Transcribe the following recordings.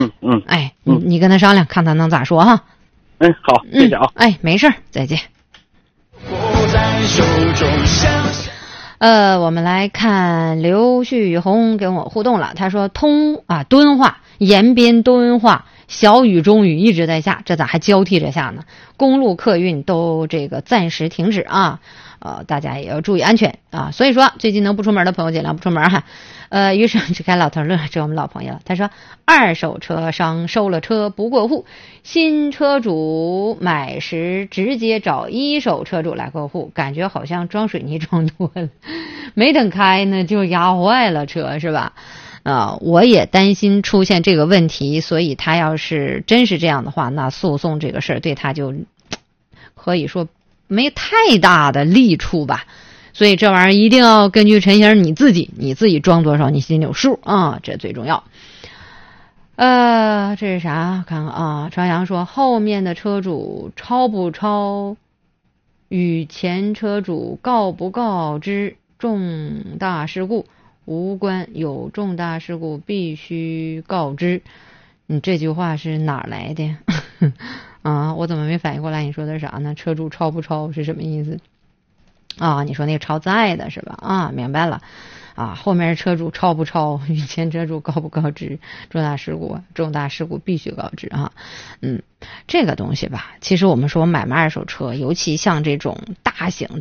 哎，你跟他商量，看他能咋说哈。 好，谢谢啊。 哎，没事，再见。我们来看刘旭红跟我互动了，他说敦化延边敦化小雨中雨一直在下，这咋还交替着下呢？公路客运都这个暂时停止啊，大家也要注意安全啊。所以说最近能不出门的朋友尽量不出门哈。余生只开老头乐，这我们老朋友了。他说二手车商收了车不过户，新车主买时直接找一手车主来过户，感觉好像装水泥装多了，没等开呢就压坏了车，是吧？我也担心出现这个问题，所以他要是真是这样的话，那诉讼这个事儿对他就可以说没太大的利处吧。所以这玩意儿一定要根据陈先生你自己装多少你心里有数啊，这最重要。这是啥？看看啊，朝阳说后面的车主超不超与前车主告不告知，重大事故无关，有重大事故必须告知。你这句话是哪来的啊？我怎么没反应过来你说的是啥呢？车主超不超是什么意思啊？你说那个超载的是吧？啊，明白了啊，后面车主超不超与前车主告不告知，重大事故必须告知啊。这个东西吧，其实我们说买卖二手车，尤其像这种大型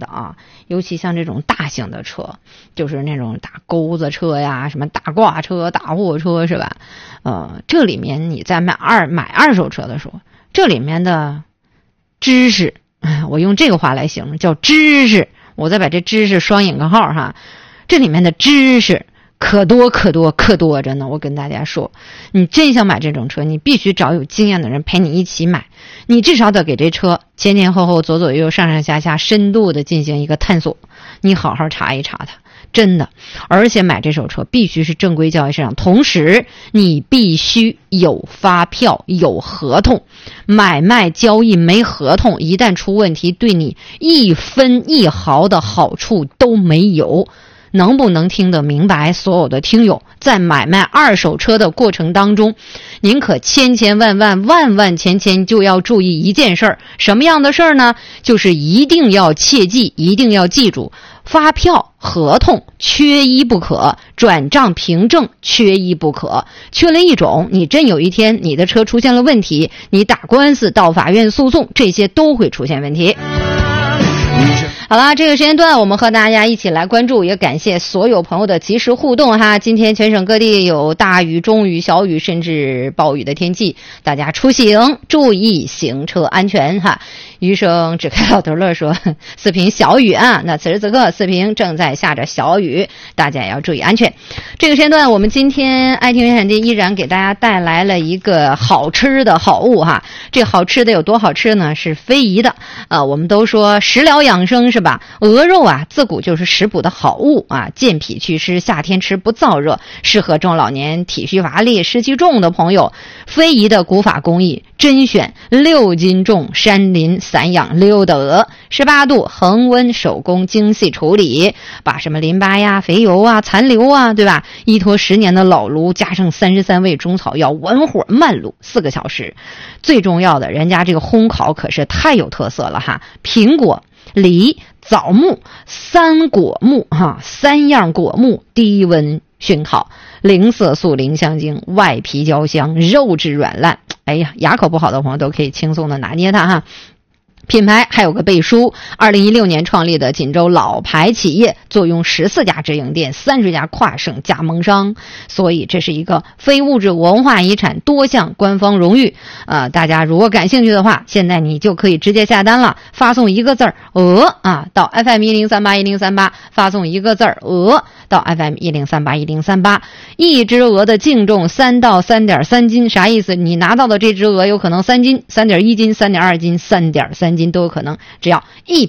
的车，就是那种大钩子车呀，什么大挂车、大货车是吧？这里面你在买二手车的时候，这里面的知识，我用这个话来形容叫知识，我再把这知识双引个号哈，这里面的知识可多着呢。我跟大家说，你真想买这种车，你必须找有经验的人陪你一起买，你至少得给这车前后左右上下深度的进行一个探索，你好好查一查它，真的。而且买这手车必须是正规交易市场，同时你必须有发票有合同，买卖交易没合同一旦出问题，对你一分一毫的好处都没有。能不能听得明白？所有的听友在买卖二手车的过程当中，您可千万就要注意一件事儿。什么样的事儿呢？就是一定要切记，一定要记住，发票合同缺一不可，转账凭证缺一不可，缺了一种，你真有一天你的车出现了问题，你打官司到法院诉讼，这些都会出现问题。好了，这个时间段我们和大家一起来关注，也感谢所有朋友的及时互动哈。今天全省各地有大雨、中雨、小雨甚至暴雨的天气，大家出行注意行车安全哈。余生只开老头乐说四平小雨啊，那此时此刻四平正在下着小雨，大家也要注意安全。这个时间段我们今天爱听原产地依然给大家带来了一个好吃的好物哈。这好吃的有多好吃呢？是非遗的我们都说食疗养生是吧？鹅肉啊自古就是食补的好物啊，健脾祛湿，夏天吃不燥热，适合中老年体虚乏力湿气重的朋友。非遗的古法工艺，甄选6斤重山林散养溜的鹅，18度恒温手工精细处理，把什么淋巴呀、肥油啊、残留啊，对吧？依托10年的老炉，加上33味中草药，文火慢卤4个小时。最重要的，人家这个烘烤可是太有特色了哈！苹果、梨、枣木、3样果木低温熏烤，零色素、零香精，外皮焦香，肉质软烂。哎呀，牙口不好的朋友都可以轻松的拿捏它哈。品牌还有个背书，2016年创立的锦州老牌企业，坐拥14家直营店，30家跨省加盟商，所以这是一个非物质文化遗产多项官方荣誉。大家如果感兴趣的话，现在你就可以直接下单了，发送一个字鹅到 FM10381038，发送一个字鹅到 FM10381038，一只鹅的净重3到3.3斤，啥意思？你拿到的这只鹅有可能3斤、3.1斤、3.2斤、3.3斤都有可能，只要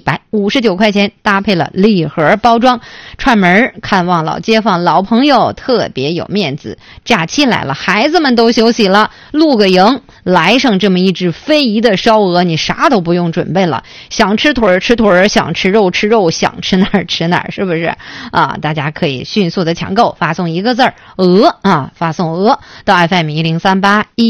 159块钱，搭配了礼盒包装，串门看望老街坊老朋友，特别有面子。假期来了，孩子们都休息了，露个营，来上这么一只非遗的烧鹅，你啥都不用准备了，想吃腿儿吃腿儿，想吃肉吃肉，想吃哪儿吃哪儿，是不是大家可以迅速的抢购，发送一个字鹅发送鹅到 FM1038